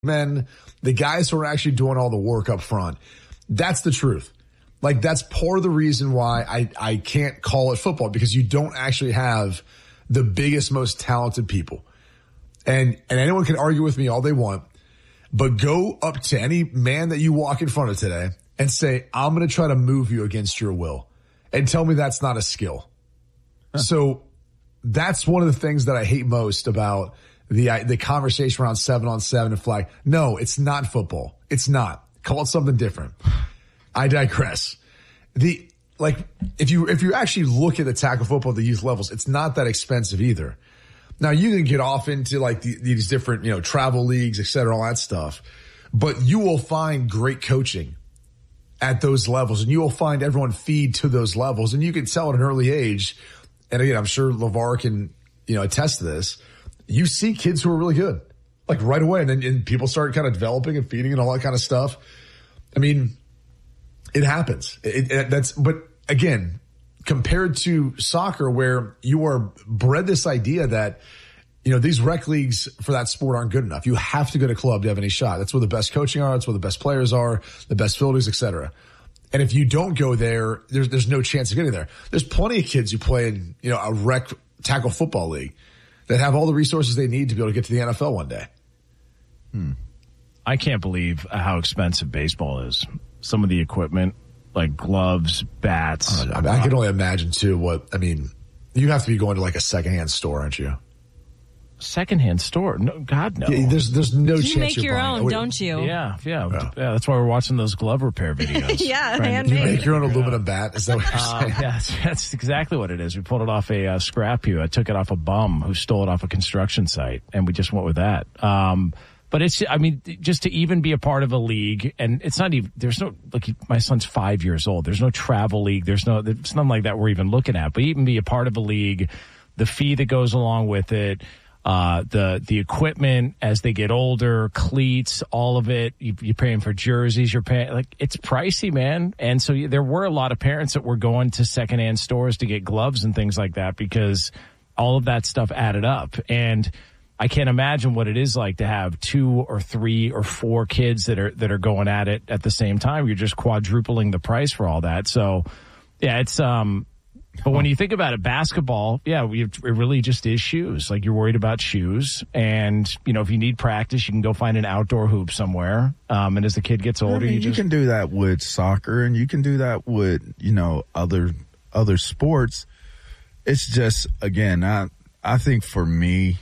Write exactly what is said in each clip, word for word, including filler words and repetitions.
men, the guys who are actually doing all the work up front. That's the truth. Like, that's part of the reason why I, I can't call it football, because you don't actually have the biggest, most talented people. And, and anyone can argue with me all they want, but go up to any man that you walk in front of today and say, I'm going to try to move you against your will, and tell me that's not a skill. Huh. So that's one of the things that I hate most about the, the conversation around seven on seven and flag. No, it's not football. It's not. Call it something different. I digress. The, like, if you, if you actually look at the tackle football at the youth levels, it's not that expensive either. Now, you can get off into like the, these different, you know, travel leagues, et cetera, all that stuff, but you will find great coaching at those levels, and you will find everyone feed to those levels, and you can tell at an early age. And again, I'm sure LeVar can, you know, attest to this. You see kids who are really good, like right away, and then and people start kind of developing and feeding and all that kind of stuff. I mean, it happens. It, it, that's, but again, compared to soccer, where you are bred this idea that, you know, these rec leagues for that sport aren't good enough. You have to go to club to have any shot. That's where the best coaching are. That's where the best players are, the best facilities, et cetera. And if you don't go there, there's, there's no chance of getting there. There's plenty of kids who play in, you know, a rec tackle football league that have all the resources they need to be able to get to the N F L one day. Hmm. I can't believe how expensive baseball is. Some of the equipment, like gloves, bats. Uh, I, mean, I can only imagine too what, I mean, you have to be going to like a secondhand store, aren't you? Secondhand store? No, God, no. Yeah, there's there's no you chance make you're your buying. own, don't you? Yeah, yeah, yeah, yeah. That's why we're watching those glove repair videos. yeah, handmade. You make your own aluminum bat. Is that what you're uh, saying? Yeah, that's, that's exactly what it is. We pulled it off a uh, scrap heap. I took it off a bum who stole it off a construction site, and we just went with that. Um, But it's, I mean, just to even be a part of a league, and it's not even, there's no, like, my son's five years old. There's no travel league. There's no, there's nothing like that we're even looking at. But even be a part of a league, the fee that goes along with it, uh, the, the equipment as they get older, cleats, all of it, you, you're paying for jerseys, you're paying, like, it's pricey, man. And so there were a lot of parents that were going to secondhand stores to get gloves and things like that because all of that stuff added up. And I can't imagine what it is like to have two or three or four kids that are that are going at it at the same time. You're just quadrupling the price for all that. So, yeah, it's um. But when you think about it, basketball, yeah, we, it really just is shoes. Like, you're worried about shoes, and you know, if you need practice, you can go find an outdoor hoop somewhere. Um, and as the kid gets older, I mean, you, you just can do that with soccer, and you can do that with, you know, other other sports. It's just, again, I I think for me,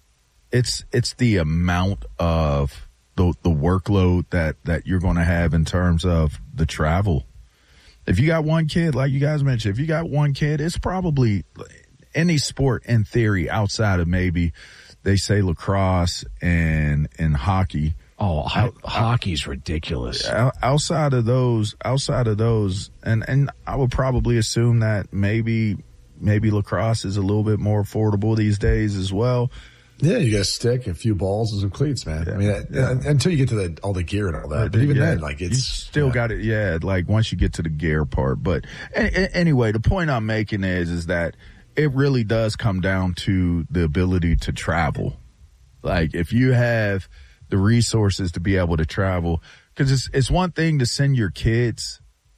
It's it's the amount of the the workload that, that you're going to have in terms of the travel. If you got one kid, like you guys mentioned, if you got one kid, it's probably any sport in theory outside of maybe they say lacrosse and and hockey. Oh, ho- hockey's ridiculous. Outside of those, outside of those, and, and I would probably assume that maybe maybe lacrosse is a little bit more affordable these days as well. Yeah, you got a stick, a few balls, and some cleats, man. Yeah, I mean, yeah. until you get to the, all the gear and all that. But even yeah, then, like, it's you still yeah. got it. Yeah, like once you get to the gear part. But anyway, the point I'm making is, is that it really does come down to the ability to travel. Like, if you have the resources to be able to travel, because it's it's one thing to send your kids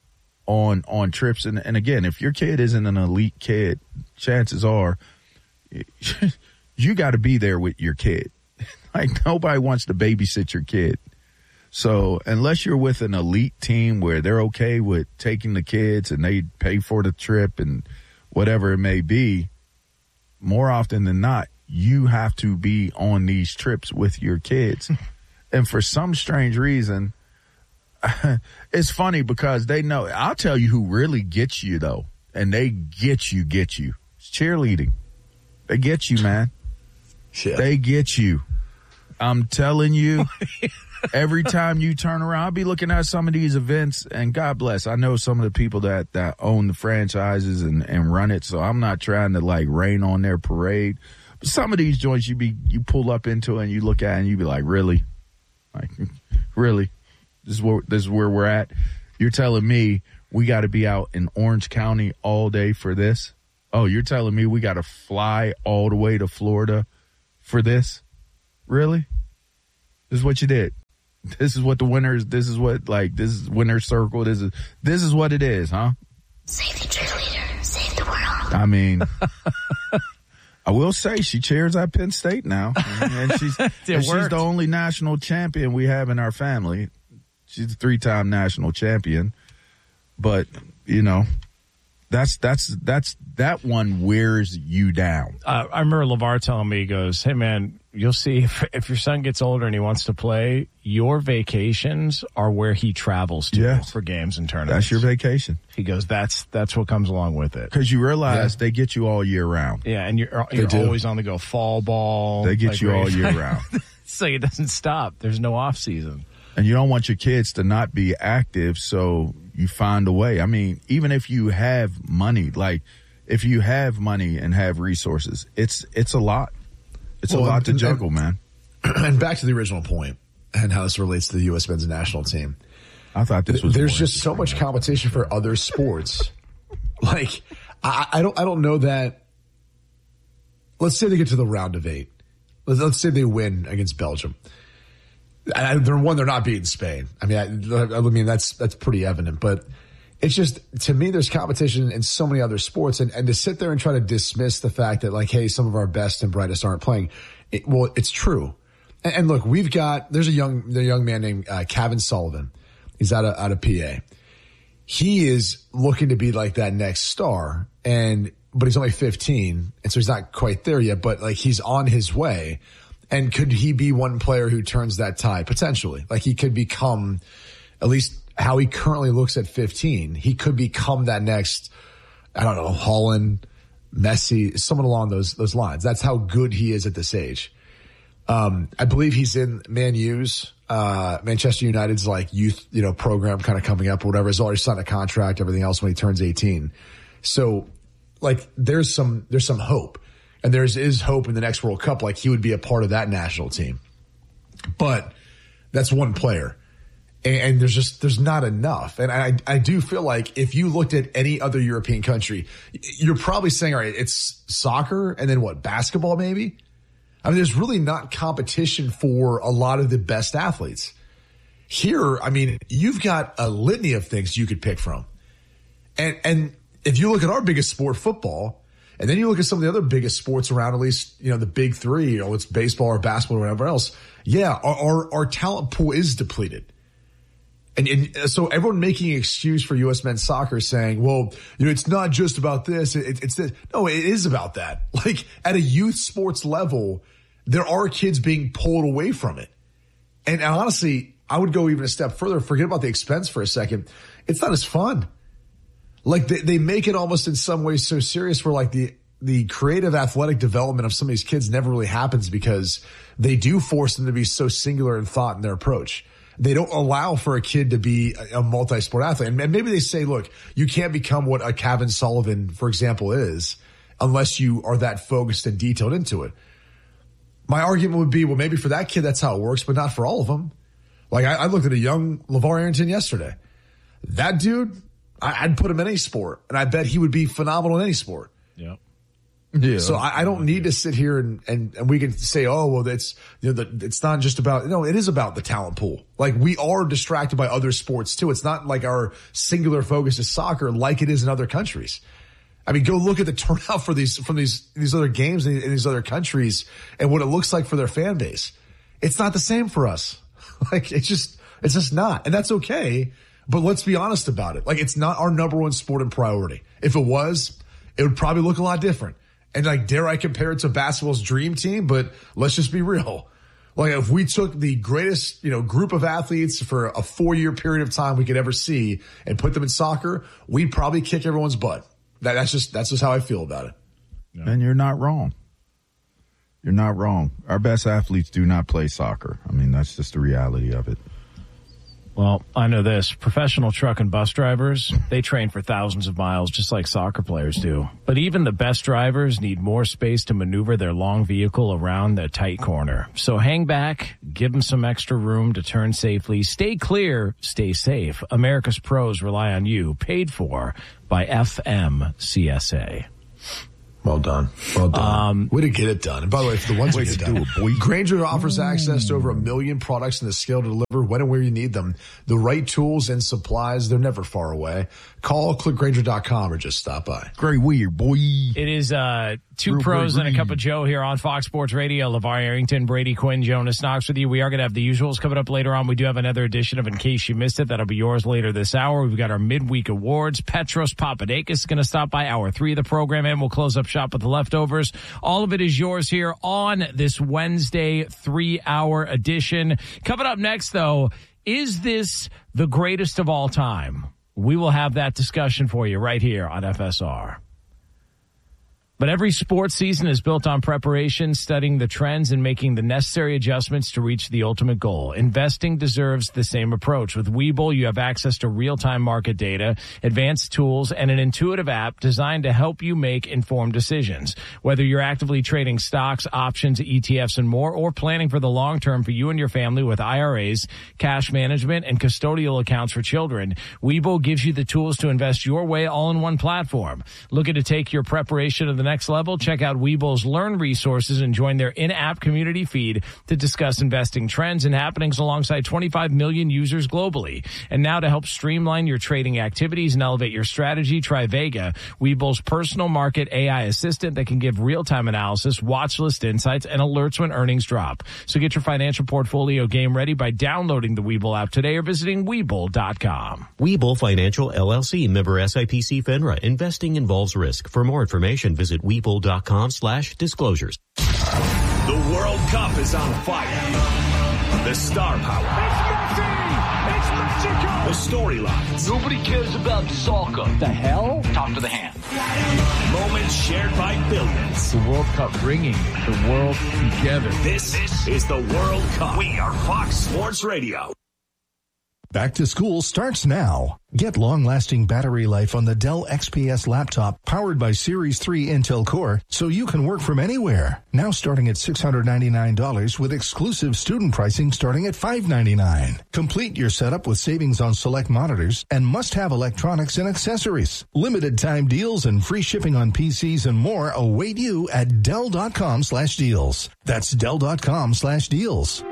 on on trips, and and again, if your kid isn't an elite kid, chances are. You got to be there with your kid. Like, nobody wants to babysit your kid. So unless you're with an elite team where they're okay with taking the kids and they pay for the trip and whatever it may be, more often than not, you have to be on these trips with your kids. And for some strange reason, it's funny because they know, I'll tell you who really gets you though. And they get you, get you. It's cheerleading. They get you, man. Yeah. They get you. I'm telling you, every time you turn around, I'll be looking at some of these events, and God bless, I know some of the people that, that own the franchises and, and run it, so I'm not trying to, like, rain on their parade. But some of these joints you be you pull up into and you look at it and you be like, really? Like, really? This is where, this is where we're at? You're telling me we got to be out in Orange County all day for this? Oh, you're telling me we got to fly all the way to Florida for this? Really? This is what you did. This is what the winners, this is what, like, this is winner's circle. This is, this is what it is, huh? Save the cheerleader. Save the world. I mean, I will say she cheers at Penn State now. And she's, and she's the only national champion we have in our family. She's a three-time national champion. But, you know, that's, that's, that's, that one wears you down. Uh, I remember LeVar telling me, he goes, hey, man, you'll see if, if your son gets older and he wants to play, your vacations are where he travels to yes. for games and tournaments. That's your vacation. He goes, that's that's what comes along with it. Because you realize yeah. they get you all year round. Yeah, and you're, you're always on the go. Fall ball. They get like you all year round. So it doesn't stop. There's no off season. And you don't want your kids to not be active, so you find a way. I mean, even if you have money, like if you have money and have resources, it's it's a lot. It's well, a lot to and, juggle, and, man. And back to the original point and how this relates to the U S men's national team. I thought this was There's just so much competition for other sports. Like, I, I don't I don't know that. Let's say they get to the round of eight. Let's, let's say they win against Belgium. I, they're one, they're not beating Spain. I mean, I, I mean that's that's pretty evident. But it's just, to me, there's competition in so many other sports, and, and to sit there and try to dismiss the fact that, like, hey, some of our best and brightest aren't playing. It, well, it's true. And, and look, we've got there's a young the young man named uh, Kevin Sullivan. He's out of out of P A. He is looking to be like that next star, and but he's only fifteen, and so he's not quite there yet. But like he's on his way. And could he be one player who turns that tide? Potentially. Like he could become, at least how he currently looks at fifteen, he could become that next, I don't know, Holland, Messi, someone along those those lines. That's how good he is at this age. Um, I believe he's in Man U's, uh, Manchester United's like youth, you know, program kind of coming up or whatever. He's already signed a contract, everything else when he turns eighteen. So like there's some, there's some hope. And there's is hope in the next World Cup, like he would be a part of that national team. But that's one player. And, and there's just, there's not enough. And I, I do feel like if you looked at any other European country, you're probably saying, all right, it's soccer and then what, basketball maybe? I mean, there's really not competition for a lot of the best athletes. Here, I mean, you've got a litany of things you could pick from. And, and if you look at our biggest sport, football, and then you look at some of the other biggest sports around, at least, you know, the big three, you know, it's baseball or basketball or whatever else. Yeah, our, our, our talent pool is depleted. And, and so everyone making an excuse for U S men's soccer saying, well, you know, it's not just about this. It, it's this. No, it is about that. Like at a youth sports level, there are kids being pulled away from it. And honestly, I would go even a step further. Forget about the expense for a second. It's not as fun. Like they, they make it almost in some ways so serious where like the, the creative athletic development of some of these kids never really happens because they do force them to be so singular in thought in their approach. They don't allow for a kid to be a, a multi-sport athlete. And maybe they say, look, you can't become what a Kevin Sullivan, for example, is unless you are that focused and detailed into it. My argument would be, well, maybe for that kid, that's how it works, but not for all of them. Like I, I looked at a young LeVar Arrington yesterday. That dude, I'd put him in any sport, and I bet he would be phenomenal in any sport. Yeah. Yeah. So I, I don't need to sit here and, and, and we can say, oh, well, that's, you know, the, it's not just about, no, it is about the talent pool. Like we are distracted by other sports too. It's not like our singular focus is soccer like it is in other countries. I mean, go look at the turnout for these, from these, these other games in, in these other countries and what it looks like for their fan base. It's not the same for us. Like it's just, it's just not. And that's okay. But let's be honest about it. Like it's not our number one sport and priority. If it was, it would probably look a lot different. And like, dare I compare it to basketball's dream team? But let's just be real. Like if we took the greatest, you know, group of athletes for a four year period of time we could ever see and put them in soccer, we'd probably kick everyone's butt. That, that's just, that's just how I feel about it. No. And you're not wrong. You're not wrong. Our best athletes do not play soccer. I mean, that's just the reality of it. Well, I know this. Professional truck and bus drivers, they train for thousands of miles just like soccer players do. But even the best drivers need more space to maneuver their long vehicle around the tight corner. So hang back, give them some extra room to turn safely. Stay clear, stay safe. America's pros rely on you. Paid for by F M C S A. Well done. Well done. Um, Way to get it done. And by the way, for the ones who get it done, do it, Grainger offers access to over a million products and the skill to deliver when and where you need them. The right tools and supplies, they're never far away. Call, click Grainger dot com, or just stop by. Great weird, boy. It is uh, two Real pros and a cup of Joe here on Fox Sports Radio. LeVar Arrington, Brady Quinn, Jonas Knox with you. We are going to have the usuals coming up later on. We do have another edition of In Case You Missed It. That'll be yours later this hour. We've got our midweek awards. Petros Papadakis is going to stop by hour three of the program, and we'll close up shop with the leftovers. All of it is yours here on this Wednesday three-hour edition. Coming up next, though, is this the greatest of all time? We will have that discussion for you right here on F S R. But every sports season is built on preparation, studying the trends, and making the necessary adjustments to reach the ultimate goal. Investing deserves the same approach. With Webull, you have access to real-time market data, advanced tools, and an intuitive app designed to help you make informed decisions. Whether you're actively trading stocks, options, E T Fs, and more, or planning for the long term for you and your family with I R As, cash management, and custodial accounts for children, Webull gives you the tools to invest your way all in one platform. Looking to take your preparation to the next level? Check out Webull's Learn resources and join their in-app community feed to discuss investing trends and happenings alongside twenty-five million users globally. And now to help streamline your trading activities and elevate your strategy, try Vega, Webull's personal market A I assistant that can give real-time analysis, watch list insights, and alerts when earnings drop. So get your financial portfolio game ready by downloading the Webull app today or visiting Webull dot com. Webull Financial L L C, member S I P C FINRA. Investing involves risk. For more information, visit Webull dot com slash disclosures. The World Cup is on fire. The star power. It's Messi! It's Mexico! The storylines. Nobody cares about soccer. The hell? Talk to the hand. Moments shared by billions. The World Cup bringing the world together. This, this is the World Cup. We are Fox Sports Radio. Back to school starts now. Get long-lasting battery life on the Dell X P S laptop powered by Series three Intel Core so you can work from anywhere. Now starting at six hundred ninety-nine dollars with exclusive student pricing starting at five hundred ninety-nine dollars. Complete your setup with savings on select monitors and must-have electronics and accessories. Limited time deals and free shipping on P Cs and more await you at Dell dot com slash deals. That's Dell dot com slash deals.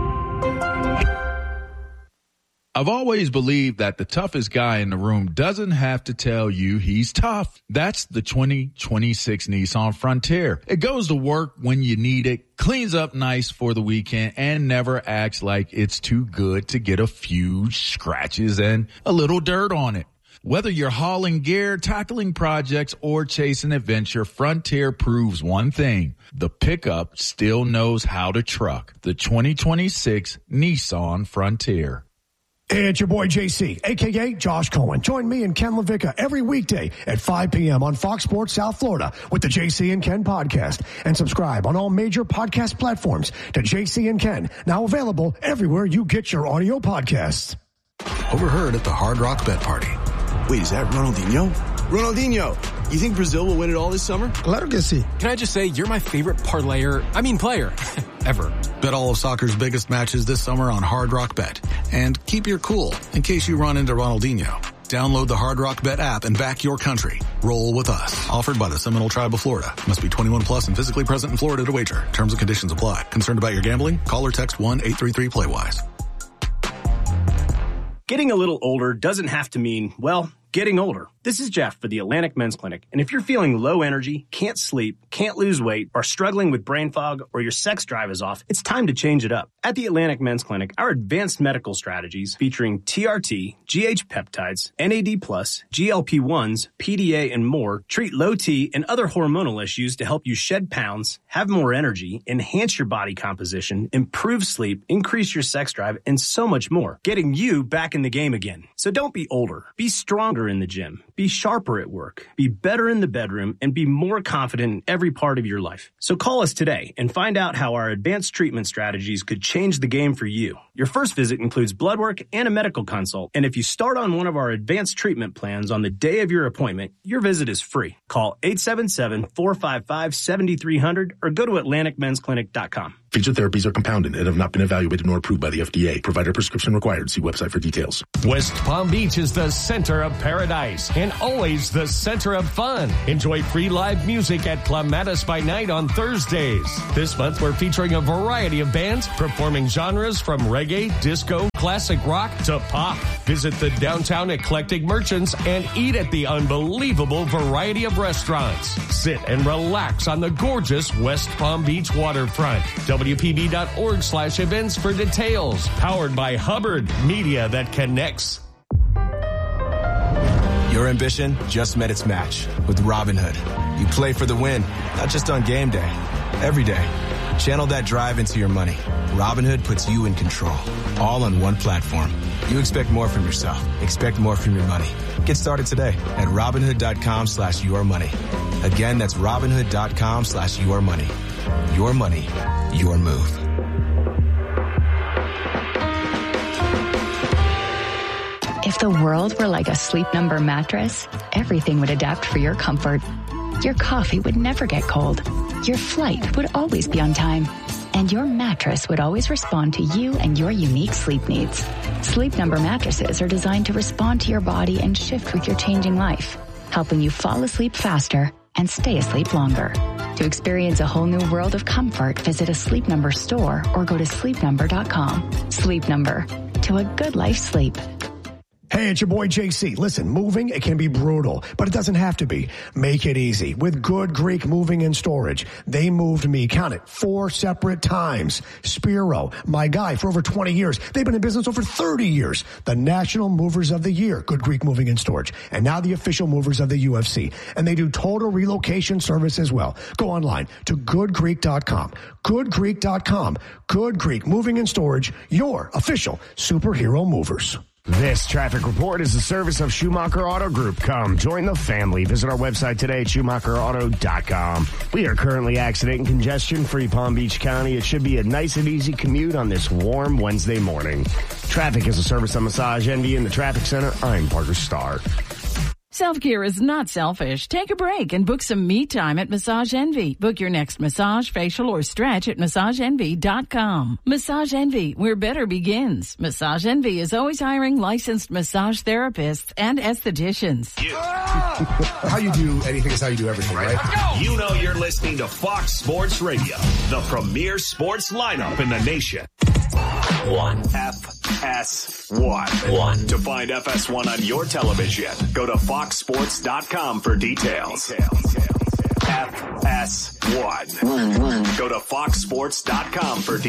I've always believed that the toughest guy in the room doesn't have to tell you he's tough. That's the twenty twenty-six Nissan Frontier. It goes to work when you need it, cleans up nice for the weekend, and never acts like it's too good to get a few scratches and a little dirt on it. Whether you're hauling gear, tackling projects, or chasing adventure, Frontier proves one thing. The pickup still knows how to truck. The twenty twenty-six Nissan Frontier. Hey, it's your boy J C, a k a. Josh Cohen. Join me and Ken LaVicka every weekday at five p.m. on Fox Sports South Florida with the J C and Ken podcast. And subscribe on all major podcast platforms to J C and Ken, now available everywhere you get your audio podcasts. Overheard at the Hard Rock Bet Party. Wait, is that Ronaldinho? Ronaldinho, you think Brazil will win it all this summer? Claro que sí. Can I just say, you're my favorite parlayer, I mean player, ever. Bet all of soccer's biggest matches this summer on Hard Rock Bet. And keep your cool in case you run into Ronaldinho. Download the Hard Rock Bet app and back your country. Roll with us. Offered by the Seminole Tribe of Florida. Must be twenty-one plus and physically present in Florida to wager. Terms and conditions apply. Concerned about your gambling? Call or text one eight three three play wise. Getting a little older doesn't have to mean, well, getting older. This is Jeff for the Atlantic Men's Clinic. And if you're feeling low energy, can't sleep, can't lose weight, are struggling with brain fog, or your sex drive is off, it's time to change it up. At the Atlantic Men's Clinic, our advanced medical strategies featuring T R T, G H peptides, N A D plus, G L P ones, P D A, and more treat low T and other hormonal issues to help you shed pounds, have more energy, enhance your body composition, improve sleep, increase your sex drive, and so much more, getting you back in the game again. So don't be older. Be stronger in the gym. Be sharper at work. Be better in the bedroom, and be more confident in every part of your life. So call us today and find out how our advanced treatment strategies could change the game for you. Your first visit includes blood work and a medical consult. And if you start on one of our advanced treatment plans on the day of your appointment, your visit is free. Call eight seven seven, four five five, seven three zero zero or go to Atlantic Men's Clinic dot com. Featured therapies are compounded and have not been evaluated nor approved by the F D A. Provider prescription required. See website for details. West Palm Beach is the center of paradise and always the center of fun. Enjoy free live music at Clematis by Night on Thursdays. This month, we're featuring a variety of bands performing genres from reggae, disco, classic rock to pop. Visit the downtown eclectic merchants and eat at the unbelievable variety of restaurants. Sit and relax on the gorgeous West Palm Beach waterfront. W P B dot org slash events for details. Powered by Hubbard, media that connects. Your ambition just met its match with Robinhood. You play for the win, not just on game day, every day. Channel that drive into your money. Robinhood puts you in control, all on one platform. You expect more from yourself. Expect more from your money. Get started today at Robinhood.com slash your money. Again, that's Robinhood.com slash your money. Your money, your move. If the world were like a Sleep Number mattress, everything would adapt for your comfort. Your coffee would never get cold. Your flight would always be on time. And your mattress would always respond to you and your unique sleep needs. Sleep Number mattresses are designed to respond to your body and shift with your changing life, helping you fall asleep faster and stay asleep longer. To experience a whole new world of comfort, visit a Sleep Number store or go to sleep number dot com. Sleep Number. To a good life sleep. Hey, it's your boy J C. Listen, moving, it can be brutal, but it doesn't have to be. Make it easy with Good Greek Moving and Storage. They moved me, count it, four separate times. Spiro, my guy for over twenty years. They've been in business over thirty years. The National Movers of the Year, Good Greek Moving and Storage. And now the official movers of the U F C. And they do total relocation service as well. Go online to good greek dot com. good greek dot com. Good Greek Moving and Storage, your official superhero movers. This traffic report is a service of Schumacher Auto Group. Come join the family. Visit our website today at schumacher auto dot com. We are currently accident and congestion-free Palm Beach County. It should be a nice and easy commute on this warm Wednesday morning. Traffic is a service of Massage Envy in the Traffic Center. I'm Parker Starr. Self-care is not selfish. Take a break and book some me time at Massage Envy. Book your next massage, facial, or stretch at massage envy dot com. Massage Envy, where better begins. Massage Envy is always hiring licensed massage therapists and estheticians. How you do anything is how you do everything, right? You know you're listening to Fox Sports Radio, the premier sports lineup in the nation. One. F S one. One. To find F S one on your television, go to fox sports dot com for details. F S one. One, one. Go to fox sports dot com for details.